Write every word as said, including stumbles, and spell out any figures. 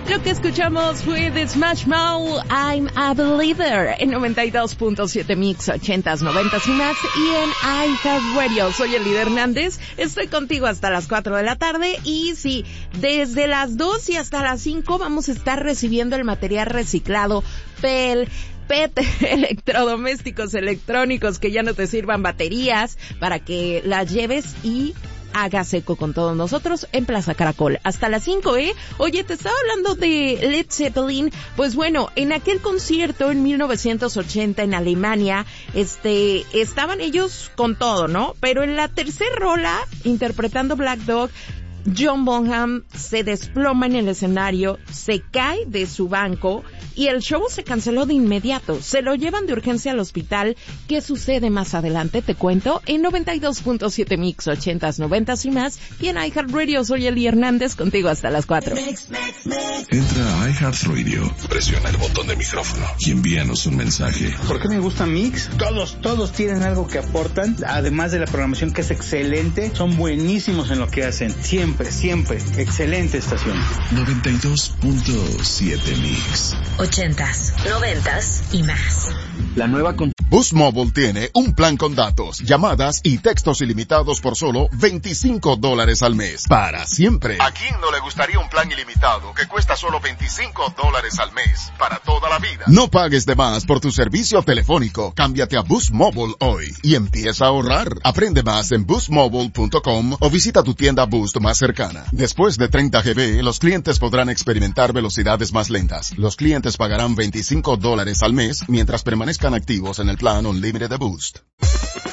Lo que escuchamos fue de Smash Mouth, I'm a Believer, en noventa y dos punto siete Mix, ochentas, noventas y más, y en iHeartRadio. Soy Elida Hernández, estoy contigo hasta las cuatro de la tarde, y sí, desde las dos y hasta las cinco vamos a estar recibiendo el material reciclado, P E L, P E T, electrodomésticos electrónicos que ya no te sirvan baterías, para que las lleves y hagas eco con todos nosotros en Plaza Caracol. Hasta las cinco, ¿eh? Oye, te estaba hablando de Led Zeppelin. Pues bueno, en aquel concierto en mil novecientos ochenta en Alemania, este, estaban ellos con todo, ¿no? Pero en la tercera rola, interpretando Black Dog, John Bonham se desploma en el escenario, se cae de su banco y el show se canceló de inmediato. Se lo llevan de urgencia al hospital. ¿Qué sucede más adelante? Te cuento en noventa y dos punto siete Mix, ochentas, noventas y más. Y en iHeartRadio soy Eli Hernández, contigo hasta las cuatro. Entra a iHeartRadio, presiona el botón de micrófono y envíanos un mensaje. ¿Por qué me gusta Mix? Todos, todos tienen algo que aportan, además de la programación que es excelente. Son buenísimos en lo que hacen. Siempre, siempre. Excelente estación. noventa y dos punto siete Mix. Ochentas, noventas y más. La nueva con... Boost Mobile tiene un plan con datos, llamadas y textos ilimitados por solo veinticinco dólares al mes. Para siempre. ¿A quién no le gustaría un plan ilimitado que cuesta solo veinticinco dólares al mes? Para toda la vida. No pagues de más por tu servicio telefónico. Cámbiate a Boost Mobile hoy y empieza a ahorrar. Aprende más en boost mobile punto com o visita tu tienda Boost más cercana. Después de treinta gigabytes, los clientes podrán experimentar velocidades más lentas. Los clientes pagarán veinticinco dólares al mes mientras permanezcan activos en el plan Unlimited de Boost.